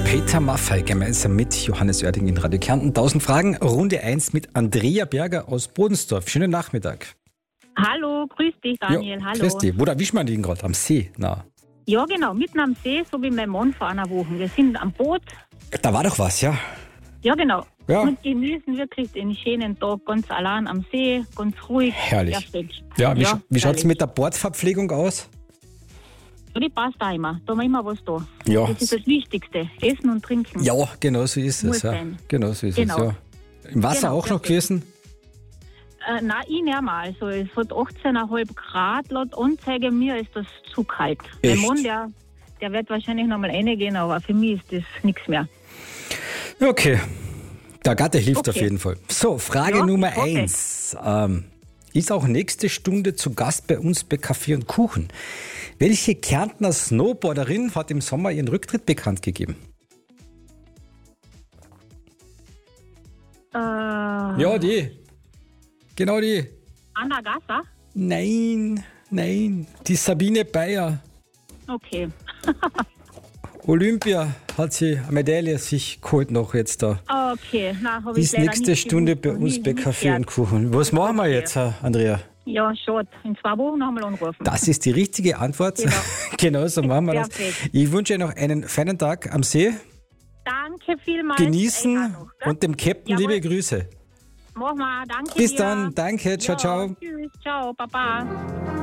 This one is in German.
Peter Maffay gemeinsam mit Johannes Oerding in Radio Kärnten. 1000 Fragen, Runde 1 mit Andrea Berger aus Bodensdorf. Schönen Nachmittag. Hallo, grüß dich Daniel, hallo. Grüß dich. Wo erwischt man den gerade? Am See? Na. Ja genau, mitten am See, so wie mein Mann vor einer Woche. Wir sind am Boot. Da war doch was, ja? Ja genau. Ja. Und genießen wirklich den schönen Tag ganz allein am See, ganz ruhig. Herrlich. Perfekt. Ja, wie schaut es herrlich. mit der Bordverpflegung aus? Ja, die passt auch immer. Da haben wir immer was da. Ja. Das ist das Wichtigste. Essen und Trinken. Ja, genau so ist Muss es. Ja. sein. Genau so ist Genau. es, ja. Im Wasser Genau, auch noch perfekt. gewesen? Nein, ich nicht mal. Also, es hat 18,5 Grad. Laut Anzeige mir ist das zu kalt. Echt? Mein Mann, der wird wahrscheinlich noch mal reingehen, aber für mich ist das nichts mehr. Okay. Der Gatte hilft Okay. auf jeden Fall. So, Frage Ja, Nummer okay. 1. Ist auch nächste Stunde zu Gast bei uns bei Kaffee und Kuchen. Welche Kärntner Snowboarderin hat im Sommer ihren Rücktritt bekannt gegeben? Ja, die. Genau die. Anna Gasser? Nein. Die Sabine Bayer. Okay. Olympia hat sie eine Medaille sich geholt noch jetzt da. Okay, na, habe ich Ist leider nächste nicht Stunde gewusst bei und uns nie- bei nie Kaffee und gehört. Kuchen. Was machen wir jetzt, Andrea? Ja, schade. In 2 Wochen noch mal anrufen. Das ist die richtige Antwort. Genau. Genau so machen wir das. Perfekt. Ich wünsche Ihnen noch einen feinen Tag am See. Danke vielmals. Genießen Euch auch noch, gell? und dem Captain Jawohl. liebe Grüße. Machen wir. Danke Bis dir. dann. Danke. Ciao, Ja, ciao. Tschüss. Ciao. Baba.